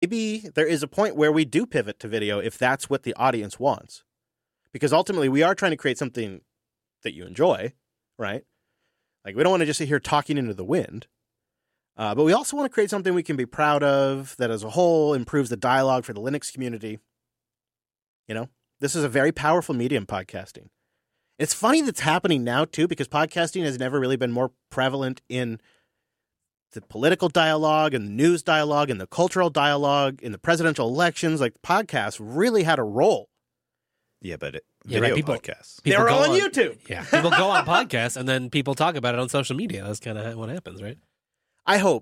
maybe there is a point where we do pivot to video if that's what the audience wants. Because ultimately, we are trying to create something that you enjoy, right? Like, we don't want to just sit here talking into the wind. But we also want to create something we can be proud of that as a whole improves the dialogue for the Linux community. You know, this is a very powerful medium, podcasting. It's funny that's happening now, too, because podcasting has never really been more prevalent in the political dialogue and the news dialogue and the cultural dialogue in the presidential elections. Like, podcasts really had a role. Yeah, but video podcasts. They were all on YouTube. Yeah, people go on podcasts, and then people talk about it on social media. That's kind of what happens, right? I hope,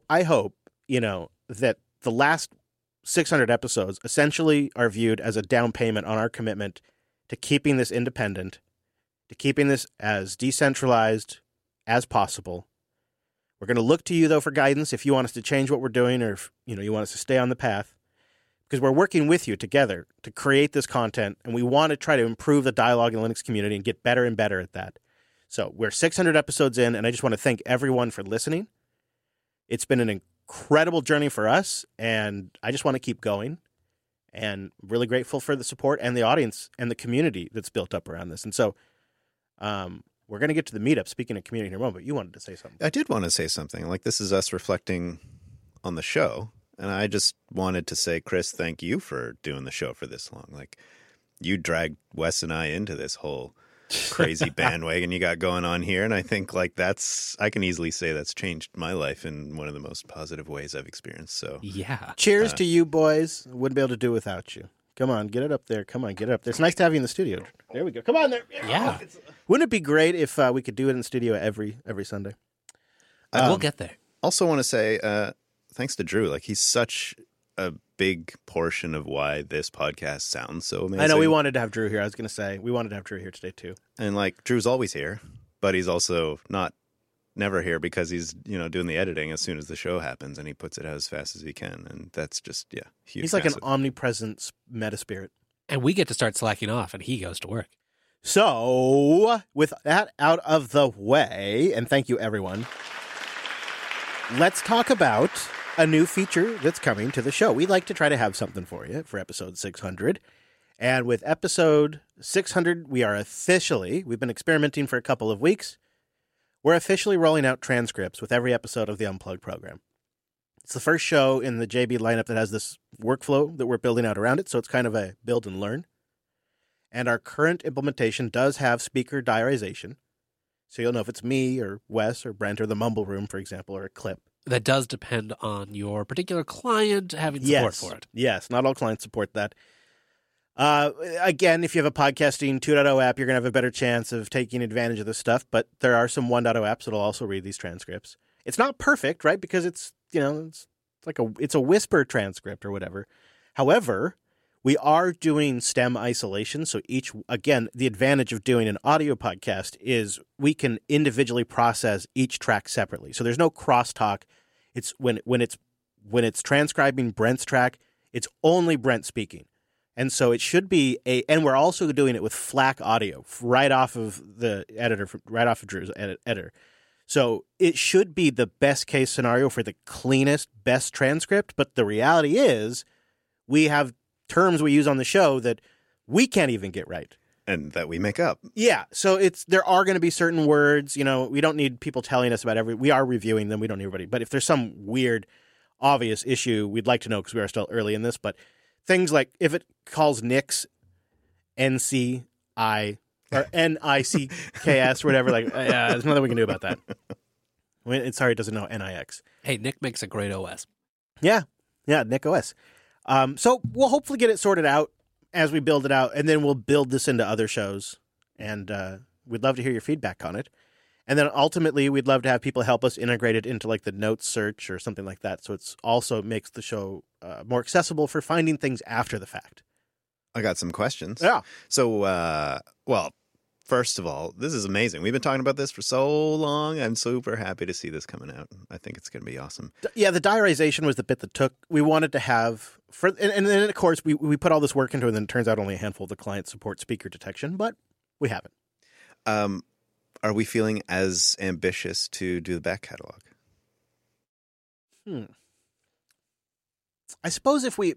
that the last 600 episodes essentially are viewed as a down payment on our commitment to keeping this independent, to keeping this as decentralized as possible. We're going to look to you, though, for guidance if you want us to change what we're doing or if, you want us to stay on the path. Because we're working with you together to create this content, and we want to try to improve the dialogue in the Linux community and get better and better at that. So we're 600 episodes in, and I just want to thank everyone for listening. It's been an incredible journey for us, and I just want to keep going. And really grateful for the support and the audience and the community that's built up around this. And so we're going to get to the meetup. Speaking of community in a moment, but you wanted to say something. I did want to say something. Like, this is us reflecting on the show. And I just wanted to say, Chris, thank you for doing the show for this long. Like, you dragged Wes and I into this whole crazy bandwagon you got going on here. And I think, like, I can easily say that's changed my life in one of the most positive ways I've experienced. So, yeah. Cheers to you, boys. Wouldn't be able to do without you. Come on, get it up there. Come on, get it up there. It's nice to have you in the studio. There we go. Come on there. Yeah. Wouldn't it be great if we could do it in the studio every Sunday? We'll get there. Also want to say, thanks to Drew. Like, he's such a big portion of why this podcast sounds so amazing. I know we wanted to have Drew here. I was going to say we wanted to have Drew here today too. And like, Drew's always here, but he's also never here because he's, doing the editing as soon as the show happens, and he puts it out as fast as he can. And that's just, huge. He's like an omnipresent meta spirit. And we get to start slacking off, and he goes to work. So with that out of the way, and thank you everyone, let's talk about a new feature that's coming to the show. We'd like to try to have something for you for episode 600. And with episode 600, we've been experimenting for a couple of weeks. We're officially rolling out transcripts with every episode of the Unplugged program. It's the first show in the JB lineup that has this workflow that we're building out around it, so it's kind of a build and learn. And our current implementation does have speaker diarization, so you'll know if it's me or Wes or Brent or the Mumble Room, for example, or a clip. That does depend on your particular client having support for it. Yes, not all clients support that. Again, if you have a podcasting 2.0 app, you're going to have a better chance of taking advantage of this stuff, but there are some 1.0 apps that'll also read these transcripts. It's not perfect, right? Because it's a whisper transcript or whatever. However, we are doing stem isolation. So the advantage of doing an audio podcast is we can individually process each track separately. So there's no crosstalk. It's when it's transcribing Brent's track, it's only Brent speaking. And so it should be and we're also doing it with FLAC audio right off of the editor, right off of Drew's editor. So it should be the best case scenario for the cleanest, best transcript. But the reality is we have terms we use on the show that we can't even get right. And that we make up. Yeah. So there are going to be certain words, we don't need people telling us about we are reviewing them. We don't need everybody. But if there's some weird, obvious issue, we'd like to know because we are still early in this. But things like if it calls Nix NCI or NICKS or whatever, there's nothing we can do about that. Sorry, it doesn't know NIX. Hey, Nick makes a great OS. Yeah, Nick OS. So we'll hopefully get it sorted out as we build it out, and then we'll build this into other shows. And we'd love to hear your feedback on it. And then ultimately, we'd love to have people help us integrate it into the notes search or something like that. So it's also makes the show more accessible for finding things after the fact. I got some questions. Yeah. So, first of all, this is amazing. We've been talking about this for so long. I'm super happy to see this coming out. I think it's going to be awesome. Yeah, the diarization was the bit that took. We wanted to have and then of course we put all this work into it, and then it turns out only a handful of the clients support speaker detection, but we have it. Are we feeling as ambitious to do the back catalog? I suppose if we